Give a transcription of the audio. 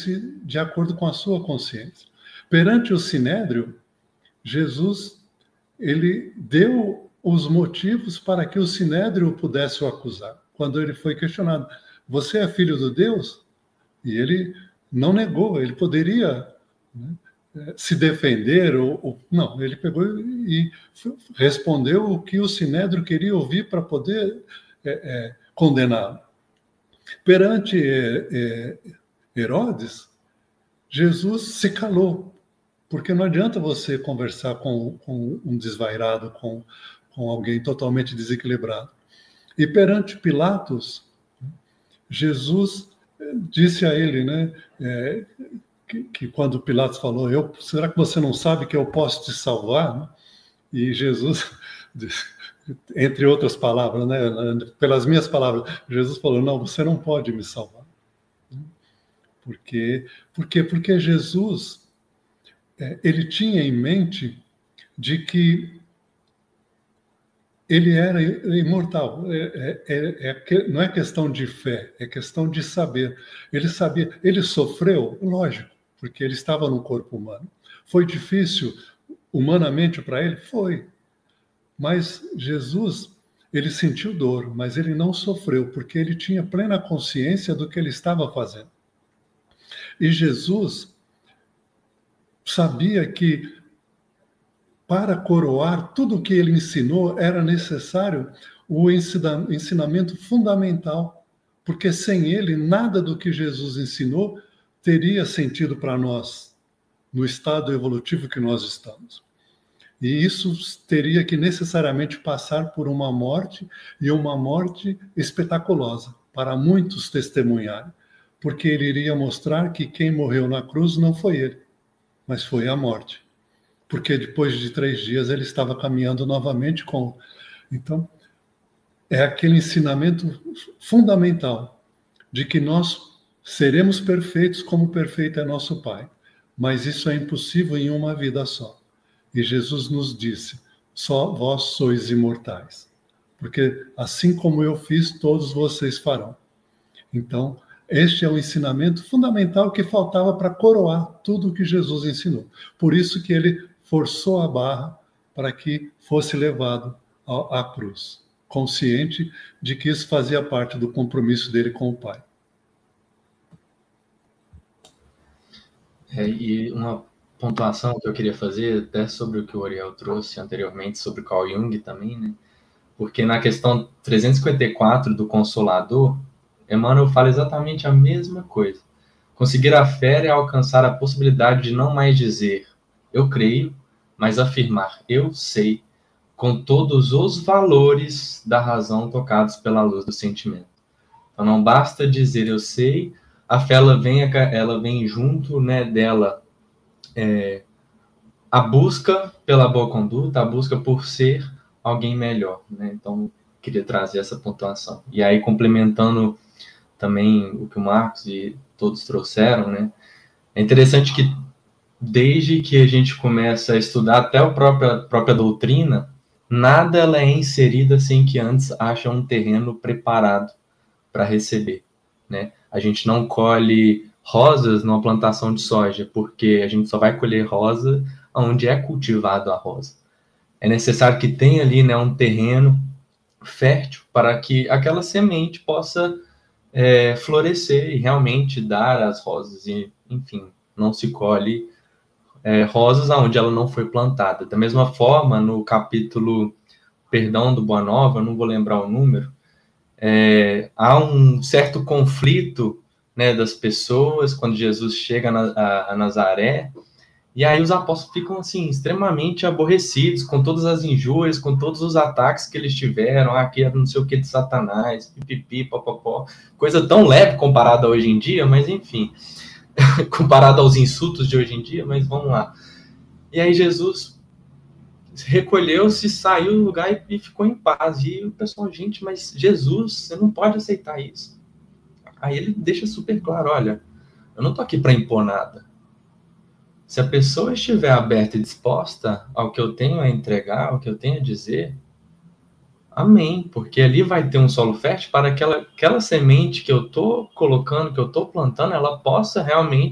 agisse de acordo com a sua consciência. Perante o Sinédrio, Jesus, ele deu os motivos para que o Sinédrio pudesse o acusar. Quando ele foi questionado, você é filho de Deus? E ele não negou, ele poderia, né, se defender, não, ele pegou e respondeu o que o Sinédrio queria ouvir para poder condená-lo. Perante Herodes, Jesus se calou, porque não adianta você conversar com um desvairado, com alguém totalmente desequilibrado. E perante Pilatos, Jesus disse a ele, né, que quando Pilatos falou, será que você não sabe que eu posso te salvar? E Jesus, entre outras palavras, né, pelas minhas palavras, Jesus falou, não, você não pode me salvar. Por quê? Porque Jesus, ele tinha em mente de que ele era imortal. Não é questão de fé, é questão de saber. Ele sabia, ele sofreu, lógico, porque ele estava no corpo humano. Foi difícil humanamente para ele? Foi. Mas Jesus, ele sentiu dor, mas ele não sofreu, porque ele tinha plena consciência do que ele estava fazendo. E Jesus sabia que para coroar tudo o que ele ensinou, era necessário o ensinamento fundamental, porque sem ele, nada do que Jesus ensinou teria sentido para nós, no estado evolutivo que nós estamos. E isso teria que necessariamente passar por uma morte, e uma morte espetaculosa, para muitos testemunharem, porque ele iria mostrar que quem morreu na cruz não foi ele, mas foi a morte. Porque depois de 3 dias ele estava caminhando novamente com... Então, é aquele ensinamento fundamental de que nós seremos perfeitos como perfeito é nosso Pai. Mas isso é impossível em uma vida só. E Jesus nos disse, só vós sois imortais. Porque assim como eu fiz, todos vocês farão. Então, este é o ensinamento fundamental que faltava para coroar tudo o que Jesus ensinou. Por isso que ele forçou a barra para que fosse levado à cruz, consciente de que isso fazia parte do compromisso dele com o Pai. E uma pontuação que eu queria fazer, até sobre o que o Oriel trouxe anteriormente, sobre Carl Jung também, né? Porque na questão 354 do Consolador, Emmanuel fala exatamente a mesma coisa. Conseguir a fé é alcançar a possibilidade de não mais dizer eu creio, mas afirmar eu sei, com todos os valores da razão tocados pela luz do sentimento. Então não basta dizer eu sei, a fé ela vem junto, né, dela a busca pela boa conduta, a busca por ser alguém melhor, né? Então queria trazer essa pontuação. E aí complementando também o que o Marcos e todos trouxeram, né? É interessante que desde que a gente começa a estudar até a própria doutrina, nada ela é inserida sem que antes haja um terreno preparado para receber, né? A gente não colhe rosas numa plantação de soja, porque a gente só vai colher rosa onde é cultivado a rosa. É necessário que tenha ali, né, um terreno fértil para que aquela semente possa florescer e realmente dar as rosas. E, enfim, não se colhe rosas onde ela não foi plantada. Da mesma forma, no capítulo Perdão do Boa Nova, eu não vou lembrar o número, há um certo conflito, né, das pessoas quando Jesus chega a Nazaré, e aí os apóstolos ficam assim, extremamente aborrecidos com todas as injúrias, com todos os ataques que eles tiveram, aqui era não sei o que de Satanás, pipipi, popopó, coisa tão leve comparada a hoje em dia, mas enfim, comparado aos insultos de hoje em dia, mas vamos lá. E aí Jesus recolheu-se, saiu do lugar e ficou em paz. E o pessoal, gente, mas Jesus, você não pode aceitar isso. Aí ele deixa super claro, olha, eu não estou aqui para impor nada. Se a pessoa estiver aberta e disposta ao que eu tenho a entregar, ao que eu tenho a dizer, amém, porque ali vai ter um solo fértil para aquela semente que eu estou colocando, que eu estou plantando, ela possa realmente